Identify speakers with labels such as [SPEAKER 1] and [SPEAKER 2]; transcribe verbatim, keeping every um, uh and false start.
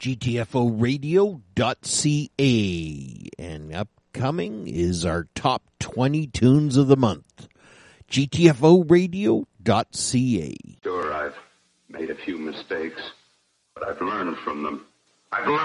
[SPEAKER 1] G T F O radio dot C A. And upcoming is our top twenty tunes of the month. G T F O radio dot C A.
[SPEAKER 2] Sure, I've made a few mistakes, but I've learned from them. I've learned.